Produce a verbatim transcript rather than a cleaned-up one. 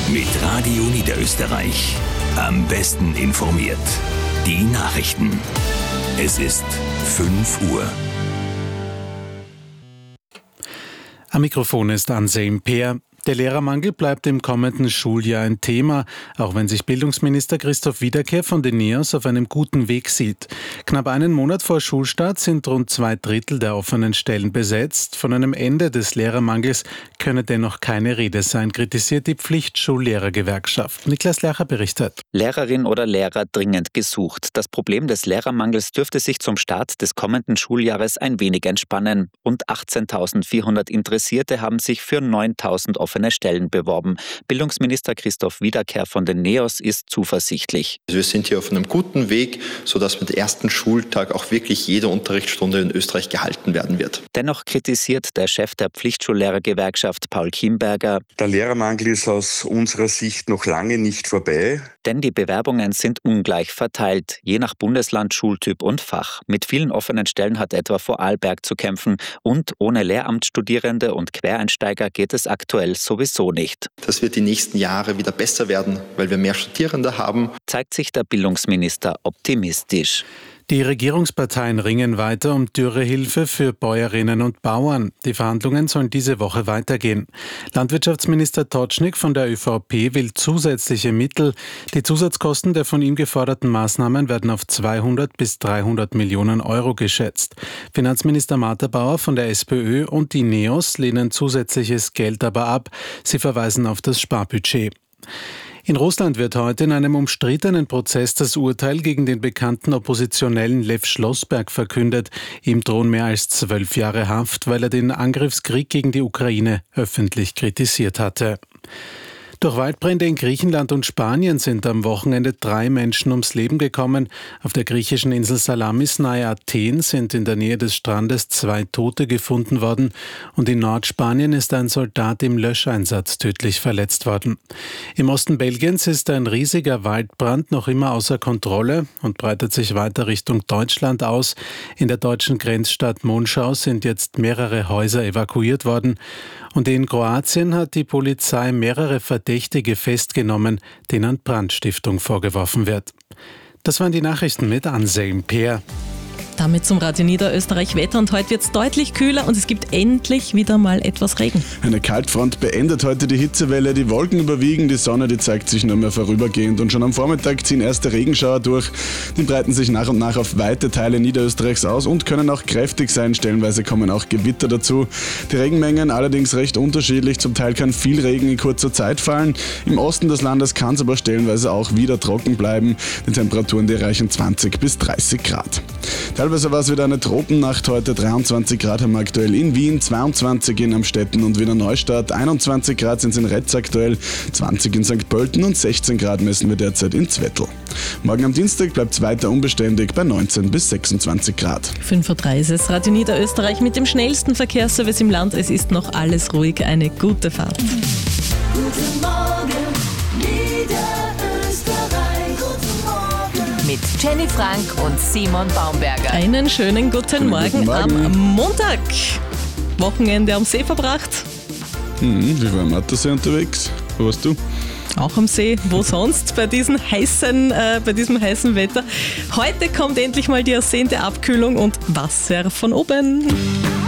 Mit Radio Niederösterreich. Am besten informiert. Die Nachrichten. Es ist fünf Uhr. Am Mikrofon ist Anselm Peer. Der Lehrermangel bleibt im kommenden Schuljahr ein Thema, auch wenn sich Bildungsminister Christoph Wiederkehr von den NEOS auf einem guten Weg sieht. Knapp einen Monat vor Schulstart sind rund zwei Drittel der offenen Stellen besetzt. Von einem Ende des Lehrermangels könne dennoch keine Rede sein, kritisiert die Pflichtschullehrergewerkschaft. Niklas Lercher berichtet. Lehrerin oder Lehrer dringend gesucht. Das Problem des Lehrermangels dürfte sich zum Start des kommenden Schuljahres ein wenig entspannen. Rund achtzehntausendvierhundert Interessierte haben sich für neuntausend offene Stellen beworben. Bildungsminister Christoph Wiederkehr von den NEOS ist zuversichtlich. Wir sind hier auf einem guten Weg, sodass mit dem ersten Schultag auch wirklich jede Unterrichtsstunde in Österreich gehalten werden wird. Dennoch kritisiert der Chef der Pflichtschullehrergewerkschaft Paul Kimberger: Der Lehrermangel ist aus unserer Sicht noch lange nicht vorbei. Denn die Bewerbungen sind ungleich verteilt, je nach Bundesland, Schultyp und Fach. Mit vielen offenen Stellen hat etwa Vorarlberg zu kämpfen und ohne Lehramtsstudierende und Quereinsteiger geht es aktuell sowieso nicht. Das wird die nächsten Jahre wieder besser werden, weil wir mehr Studierende haben, zeigt sich der Bildungsminister optimistisch. Die Regierungsparteien ringen weiter um Dürrehilfe für Bäuerinnen und Bauern. Die Verhandlungen sollen diese Woche weitergehen. Landwirtschaftsminister Totschnig von der ÖVP will zusätzliche Mittel. Die Zusatzkosten der von ihm geforderten Maßnahmen werden auf zweihundert bis dreihundert Millionen Euro geschätzt. Finanzminister Martha Bauer von der SPÖ und die NEOS lehnen zusätzliches Geld aber ab. Sie verweisen auf das Sparbudget. In Russland wird heute in einem umstrittenen Prozess das Urteil gegen den bekannten Oppositionellen Lev Schlossberg verkündet. Ihm drohen mehr als zwölf Jahre Haft, weil er den Angriffskrieg gegen die Ukraine öffentlich kritisiert hatte. Durch Waldbrände in Griechenland und Spanien sind am Wochenende drei Menschen ums Leben gekommen. Auf der griechischen Insel Salamis nahe Athen sind in der Nähe des Strandes zwei Tote gefunden worden und in Nordspanien ist ein Soldat im Löscheinsatz tödlich verletzt worden. Im Osten Belgiens ist ein riesiger Waldbrand noch immer außer Kontrolle und breitet sich weiter Richtung Deutschland aus. In der deutschen Grenzstadt Monschau sind jetzt mehrere Häuser evakuiert worden. Und in Kroatien hat die Polizei mehrere Verdächtige festgenommen, denen Brandstiftung vorgeworfen wird. Das waren die Nachrichten mit Anselm Peer. Damit zum Radio Niederösterreich Wetter und heute wird es deutlich kühler und es gibt endlich wieder mal etwas Regen. Eine Kaltfront beendet heute die Hitzewelle, die Wolken überwiegen, die Sonne, die zeigt sich nur mehr vorübergehend und schon am Vormittag ziehen erste Regenschauer durch. Die breiten sich nach und nach auf weite Teile Niederösterreichs aus und können auch kräftig sein, stellenweise kommen auch Gewitter dazu. Die Regenmengen allerdings recht unterschiedlich, zum Teil kann viel Regen in kurzer Zeit fallen. Im Osten des Landes kann es aber stellenweise auch wieder trocken bleiben. Die Temperaturen, die erreichen zwanzig bis dreißig Grad. Teilweise war es wieder eine Tropennacht heute, dreiundzwanzig Grad haben wir aktuell in Wien, zweiundzwanzig in Amstetten und Wiener Neustadt, einundzwanzig Grad sind es in Retz aktuell, zwanzig in Sankt Pölten und sechzehn Grad messen wir derzeit in Zwettl. Morgen am Dienstag bleibt es weiter unbeständig bei neunzehn bis sechsundzwanzig Grad. fünf Uhr drei ist es, Radio Niederösterreich mit dem schnellsten Verkehrsservice im Land. Es ist noch alles ruhig, eine gute Fahrt. Guten Morgen, mit Jenny Frank und Simon Baumberger. Einen schönen guten Morgen, guten Morgen am Montag. Wochenende am See verbracht. Mhm, wie war am Attersee unterwegs? Wo warst du? Auch am See, wo sonst bei, diesen heißen, äh, bei diesem heißen Wetter. Heute kommt endlich mal die ersehnte Abkühlung und Wasser von oben.